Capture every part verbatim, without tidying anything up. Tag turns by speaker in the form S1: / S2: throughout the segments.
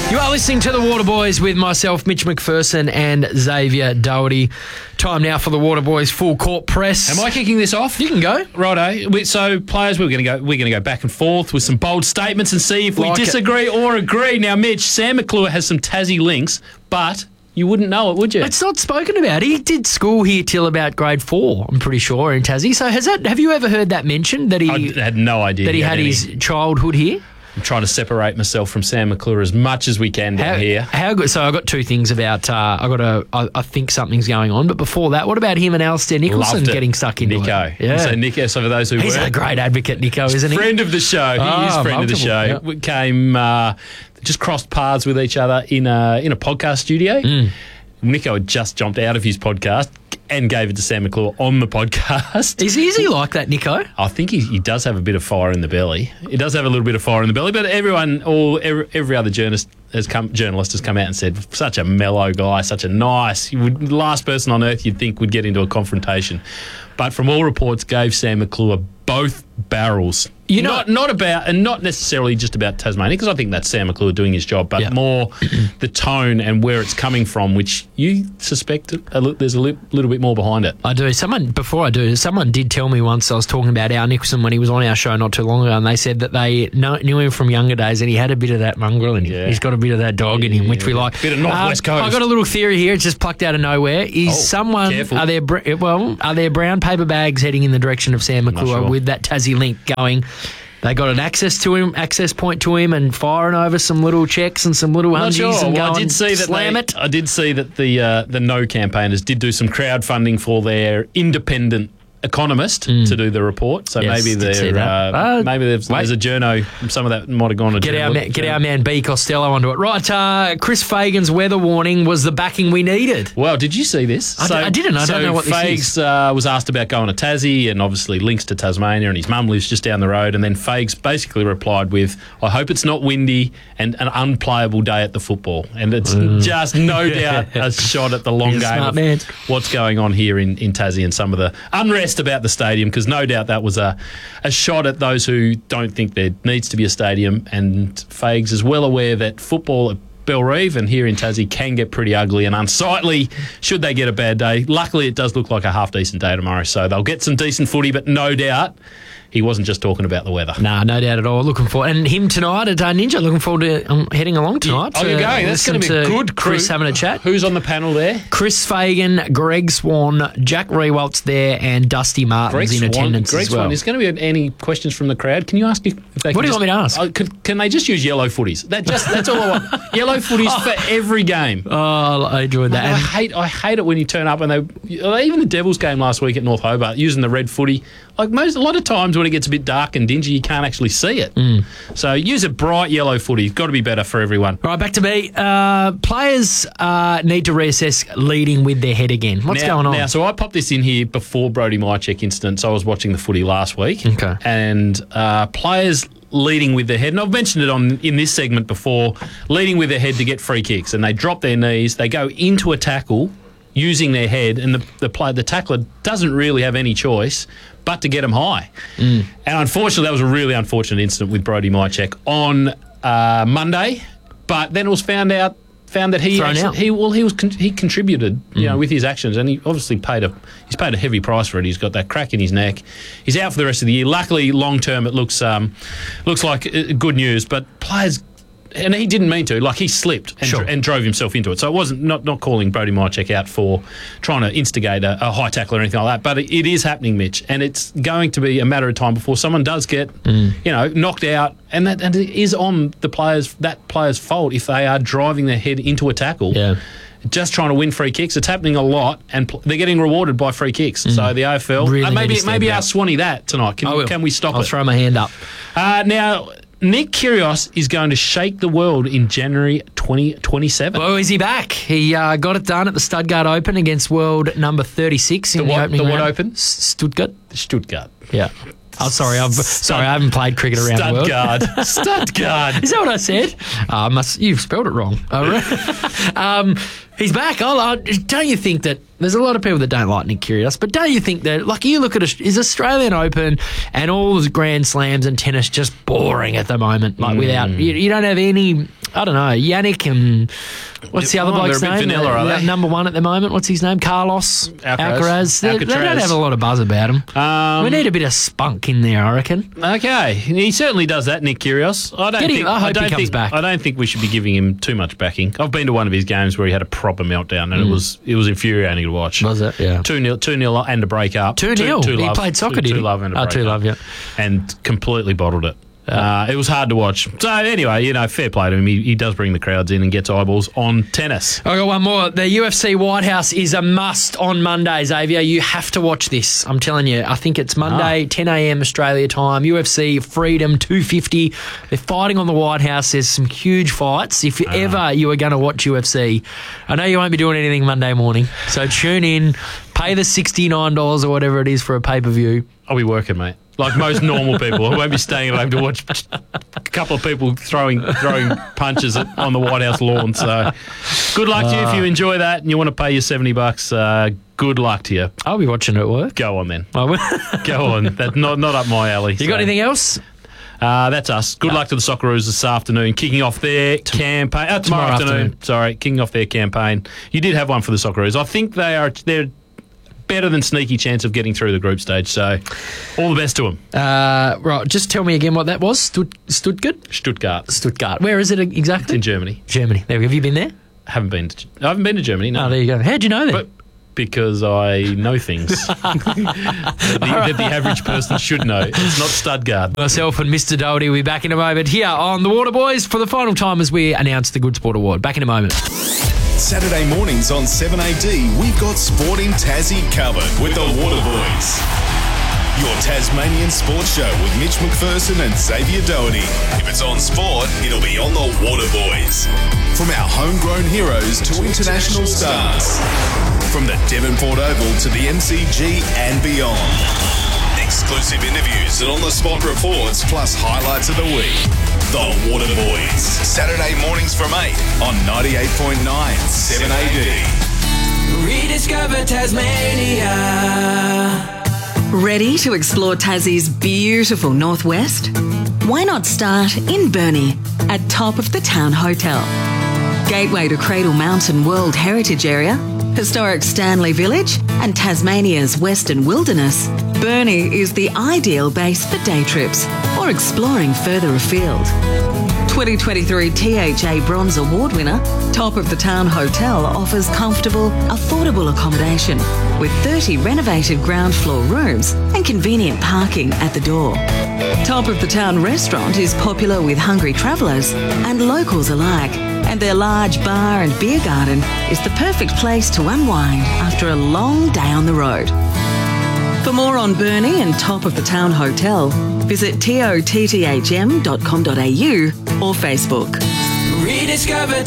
S1: You are listening to the Waterboys with myself, Mitch McPherson, and Xavier Doherty. Time now for the Waterboys full court press.
S2: Am I kicking this off?
S1: You can go.
S2: Righto. We- So, players, we're going to go. We're going to go back and forth with some bold statements and see if we
S1: Like
S2: disagree or agree. Now, Mitch, Sam McClure has some Tassie links, but you wouldn't know it, would you?
S1: It's not spoken about. He did school here till about grade four, I'm pretty sure, in Tassie. So has that? Have you ever heard that mentioned that he
S2: I had no idea
S1: that he had
S2: any.
S1: his childhood here?
S2: I'm trying to separate myself from Sam McClure as much as we can down
S1: How,
S2: here.
S1: how good? So I got two things about. Uh, I got a. I, I think something's going on. But before that, what about him and Alistair Nicholson
S2: Loved it.
S1: getting stuck into
S2: Nico.
S1: it? Yeah,
S2: So Nico, so for those who
S1: he's
S2: were
S1: a great advocate, Nico, isn't he?
S2: friend of the show. He
S1: Oh,
S2: is friend of the
S1: multiple,
S2: show.
S1: yeah.
S2: We came, uh, just crossed paths with each other in a in a podcast studio.
S1: Mm.
S2: Nico had just jumped out of his podcast and gave it to Sam McClure on the podcast.
S1: Is, is he like that, Nico?
S2: I think he, he does have a bit of fire in the belly. He does have a little bit of fire in the belly, but everyone, all every, every other journalist has come journalist has come out and said, such a mellow guy, such a nice, you would, last person on earth you'd think would get into a confrontation. But from all reports, gave Sam McClure both barrels.
S1: You know-
S2: not not about, and not necessarily just about Tasmania, because I think that's Sam McClure doing his job, but
S1: Yeah.
S2: more the tone and where it's coming from, which you suspect a li- there's a li- little bit more behind it.
S1: I do. Someone before I do, someone did tell me once. I was talking about Al Nicholson when he was on our show not too long ago, and they said that they know, knew him from younger days, and he had a bit of that mongrel in him.
S2: Yeah.
S1: He's got a bit of that dog in him, which we like.
S2: Bit of Northwest
S1: Um,
S2: Coast.
S1: I got a little theory here. It's just plucked out of nowhere. Is
S2: Oh,
S1: someone
S2: careful.
S1: are there? br- Well, are there brown paper bags heading in the direction of Sam McClure
S2: sure.
S1: with that Tassie link going? They got an access to him, access point to him, and firing over some little checks and some little
S2: Not
S1: undies
S2: sure.
S1: and
S2: Well,
S1: going
S2: I did see that
S1: slam
S2: they,
S1: it.
S2: I did see that the uh, the No campaigners did do some crowdfunding for their independent economist to do the report. So
S1: Mm. Yes,
S2: maybe
S1: did see
S2: they're
S1: that.
S2: uh,
S1: Uh,
S2: maybe there's,
S1: wait.
S2: there's a journo. Some of that might have gone to
S1: Get our,
S2: journal-
S1: man, get our man B. Costello onto it. Right, uh, Chris Fagan's weather warning was the backing we needed.
S2: Well, did you see this?
S1: I d- I didn't. I
S2: so
S1: don't know what this
S2: Fags, uh, was asked about going to Tassie and obviously links to Tasmania, and his mum lives just down the road. And then Fags basically replied with, I hope it's not windy and an unplayable day at the football. And it's just no doubt a shot at the long
S1: He's a
S2: game
S1: smart
S2: of
S1: man.
S2: what's going on here in, in Tassie and some of the unrest about the stadium, because no doubt that was a, a shot at those who don't think there needs to be a stadium. And Fags is well aware that football at Bellerive and here in Tassie can get pretty ugly and unsightly should they get a bad day. Luckily, it does look like a half-decent day tomorrow, so they'll get some decent footy, but no doubt he wasn't just talking about the weather.
S1: Nah, no doubt at all. Looking forward. And him tonight at uh, Ninja. Looking forward to um, heading along tonight.
S2: Oh,
S1: to
S2: you're going? That's
S1: listen
S2: going to be a
S1: to
S2: good crew.
S1: Chris having a chat.
S2: Who's on the panel there?
S1: Chris Fagan, Greg Swan, Jack Rewalt's there, and Dusty Martin's in attendance
S2: Greg
S1: as well.
S2: Swan. Is going to be any questions from the crowd? Can you ask if they
S1: What
S2: can
S1: do you
S2: just,
S1: want me to ask?
S2: Uh, can, can they just use yellow footies? That just that's all I want. Yellow footies for every game.
S1: Oh, I enjoyed that.
S2: I
S1: And
S2: hate I hate it when you turn up and they even the Devils game last week at North Hobart using the red footy. Like most a lot of times when it gets a bit dark and dingy, you can't actually see it.
S1: Mm.
S2: So use a bright yellow footy. It's got to be better for everyone.
S1: Right, back to me. Uh, players uh, need to reassess leading with their head again. What's
S2: now,
S1: going on?
S2: Now, so I popped this in here before Brody Mychek incident. So I was watching the footy last week.
S1: Okay.
S2: And uh, players leading with their head, and I've mentioned it on in this segment before, leading with their head to get free kicks, and they drop their knees, they go into a tackle using their head, and the the player, the tackler doesn't really have any choice but to get them high.
S1: Mm.
S2: And unfortunately, that was a really unfortunate incident with Brody Mychek on uh, Monday, but then it was found out found that he
S1: Thrown
S2: actually,
S1: out.
S2: he well he was con- he contributed you know with his actions, and he obviously paid a he's paid a heavy price for it. He's got that crack in his neck. He's out for the rest of the year. Luckily, long term, it looks um looks like uh, good news. But players. And he didn't mean to. Like, he slipped and,
S1: Sure.
S2: dr- and drove himself into it. So it wasn't not, not calling Brody Mychek out for trying to instigate a, a high tackle or anything like that. But it, it is happening, Mitch, and it's going to be a matter of time before someone does get,
S1: Mm.
S2: you know, knocked out. And that and it is on the players that player's fault if they are driving their head into a tackle.
S1: Yeah.
S2: Just trying to win free kicks. It's happening a lot, and pl- they're getting rewarded by free kicks. So the A F L,
S1: Mm. Really
S2: uh,
S1: need
S2: maybe
S1: to stand
S2: maybe
S1: out.
S2: ask Swanee that tonight. Can,
S1: I will.
S2: can we stop
S1: I'll
S2: it?
S1: throw my hand up.
S2: Uh, now, Nick Kyrgios is going to shake the world in January twenty twenty-seven.
S1: Well, is he back? He uh, got it done at the Stuttgart Open against world number thirty-six in
S2: The
S1: the,
S2: what-
S1: opening
S2: the what
S1: round.
S2: Open?
S1: S- Stuttgart.
S2: Stuttgart.
S1: Yeah. Oh, sorry. I've sorry. I haven't played cricket around the world.
S2: Stuttgart. Stuttgart.
S1: Is that what I said? Uh, must you've spelled it wrong. Oh, right. um, he's back. Oh, uh, don't you think that there's a lot of people that don't like Nick Kyrgios, but don't you think that, like, you look at a, is Australian Open and all those Grand Slams and tennis just boring at the moment? Like, without you, you don't have any I don't know, Yannick and what's the other
S2: Oh,
S1: bloke's
S2: they're a bit
S1: name?
S2: vanilla, are
S1: Uh,
S2: they?
S1: Number one at the moment. What's his name? Carlos
S2: Alcaraz.
S1: Alcaraz. They, they don't
S2: Alcatraz.
S1: have a lot of buzz about him.
S2: Um,
S1: we need a bit of spunk in there, I reckon.
S2: Okay, he certainly does that, Nick Kyrgios. I don't
S1: Get him-
S2: think.
S1: I hope he
S2: don't
S1: comes
S2: think,
S1: back.
S2: I don't think we should be giving him too much backing. I've been to one of his games where he had a proper meltdown, and it was it was infuriating to watch.
S1: Was it? Yeah.
S2: Two nil, two nil, and a break up.
S1: Two nil. He
S2: love,
S1: played soccer,
S2: two,
S1: did
S2: two
S1: he?
S2: love and a
S1: Oh,
S2: break
S1: two
S2: up.
S1: love, yeah.
S2: And completely bottled it. Uh, it was hard to watch. So anyway, you know, fair play to him. He, he does bring the crowds in and gets eyeballs on tennis.
S1: I got one more. The U F C White House is a must on Monday, Xavier. You have to watch this. I'm telling you. I think it's Monday,
S2: Ah.
S1: ten a.m. Australia time. U F C Freedom two fifty. They're fighting on the White House. There's some huge fights. If
S2: Ah.
S1: ever you are going to watch U F C, I know you won't be doing anything Monday morning. So tune in. Pay the sixty-nine dollars or whatever it is for a pay-per-view.
S2: I'll be working, mate. Like most normal people, I won't be staying at home to watch a couple of people throwing throwing punches at, on the White House lawn. So, good luck to you if you enjoy that and you want to pay your seventy bucks. Uh, good luck to you.
S1: I'll be watching it at work.
S2: Go on then.
S1: I will.
S2: Go on. That's not not up my alley.
S1: You got anything else?
S2: Uh, that's us. Good luck to the Socceroos this afternoon, kicking off their campaign. Uh, tomorrow,
S1: Tomorrow
S2: afternoon,
S1: afternoon.
S2: Sorry, kicking off their campaign. You did have one for the Socceroos. I think they are they're better than sneaky chance of getting through the group stage. So, all the best to them.
S1: Uh, right, just tell me again what that was. Stut- Stuttgart?
S2: Stuttgart
S1: Stuttgart. Where is it exactly?
S2: in Germany.
S1: Germany. There we go. Have you been there?
S2: Haven't been. To, I haven't been to Germany. No,
S1: Oh, there you go. How'd you know that?
S2: but because I know things that, the, that the average person should know. It's not Stuttgart.
S1: Myself and Mister Doherty will be back in a moment here on The Water Boys for the final time as we announce the Good Sport Award. Back in a moment.
S3: Saturday mornings on seven A D, we've got Sport in Tassie covered with the Water Boys. Your Tasmanian sports show with Mitch McPherson and Xavier Doherty. If it's on sport, it'll be on the Water Boys. From our homegrown heroes to international stars. From the Devonport Oval to the M C G and beyond. Exclusive interviews and on-the-spot reports, plus highlights of the week. The Water Boys. Saturday mornings from eight on ninety-eight point nine seven A D.
S4: Rediscover Tasmania.
S5: Ready to explore Tassie's beautiful northwest? Why not start in Burnie at Top of the Town Hotel? Gateway to Cradle Mountain World Heritage Area, historic Stanley Village and Tasmania's Western Wilderness, Burnie is the ideal base for day trips or exploring further afield. twenty twenty-three T H A Bronze Award winner, Top of the Town Hotel offers comfortable, affordable accommodation with thirty renovated ground floor rooms and convenient parking at the door. Top of the Town Restaurant is popular with hungry travellers and locals alike, and their large bar and beer garden is the perfect place to unwind after a long day on the road. For more on Burnie and Top of the Town Hotel, visit totthm dot com dot a u or Facebook.
S4: Rediscover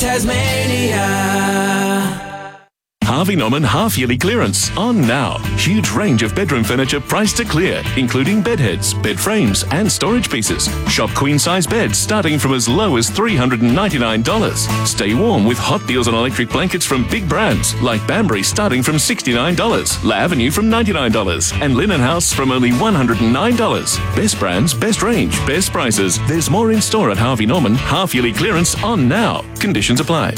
S4: Tasmania.
S6: Harvey Norman half-yearly clearance on now. Huge range of bedroom furniture priced to clear, including bed heads, bed frames and storage pieces. Shop queen-size beds starting from as low as three hundred ninety-nine dollars. Stay warm with hot deals on electric blankets from big brands like Banbury starting from sixty-nine dollars, La Avenue from ninety-nine dollars and Linen House from only one hundred nine dollars. Best brands, best range, best prices. There's more in store at Harvey Norman. Half-yearly clearance on now. Conditions apply.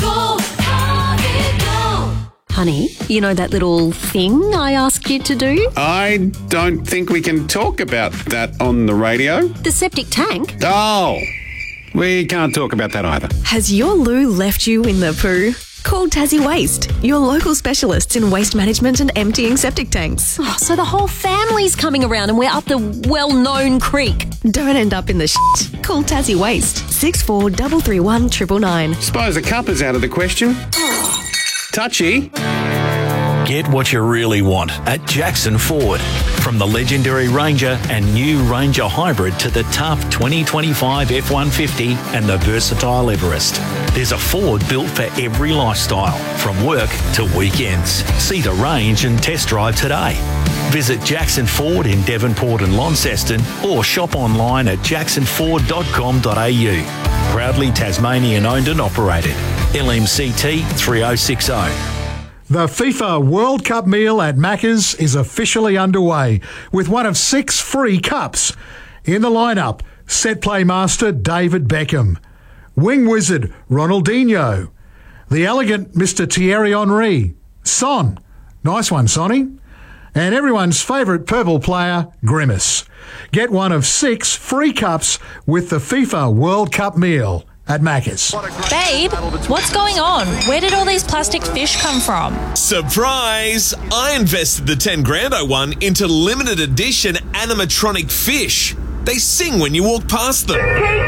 S7: Honey, you know that little thing I asked you to do?
S8: I don't think we can talk about that on the radio.
S7: The septic tank?
S8: Oh, we can't talk about that either.
S9: Has your loo left you in the poo? Call Tassie Waste, your local specialists in waste management and emptying septic tanks.
S7: Oh, so the whole family's coming around and we're up the well-known creek.
S9: Don't end up in the shit. Call Tassie Waste, six four three three one nine nine nine.
S8: Suppose the cup is out of the question. Touchy.
S10: Get what you really want at Jackson Ford. From the legendary Ranger and new Ranger Hybrid to the tough twenty twenty-five F one fifty and the versatile Everest. There's a Ford built for every lifestyle, from work to weekends. See the range and test drive today. Visit Jackson Ford in Devonport and Launceston or shop online at jackson ford dot com dot a u. Proudly Tasmanian owned and operated. L M C T three oh six oh.
S11: The FIFA World Cup meal at Macca's is officially underway with one of six free cups. In the lineup, set play master David Beckham. Wing Wizard Ronaldinho. The elegant Mister Thierry Henry. Son. Nice one, Sonny. And everyone's favourite purple player, Grimace. Get one of six free cups with the FIFA World Cup meal at Macca's.
S12: Babe, what's going on? Where did all these plastic fish come from?
S13: Surprise! I invested the ten grand I won into limited edition animatronic fish. They sing when you walk past them.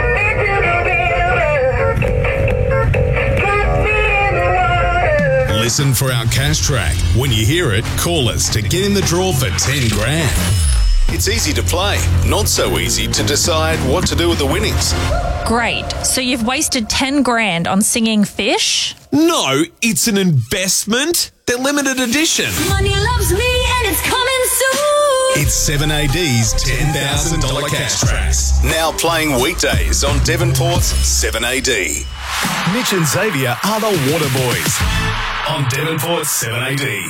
S3: Listen for our cash track. When you hear it, call us to get in the draw for ten grand. It's easy to play, not so easy to decide what to do with the winnings.
S12: Great. So you've wasted ten grand on singing fish?
S13: No, it's an investment. They're limited edition.
S4: Money loves me and it's coming soon.
S3: It's seven A D's ten thousand dollars cash tracks. Now playing weekdays on Devonport's seven A D. Mitch and Xavier are the Water Boys on Devonport's seven A D.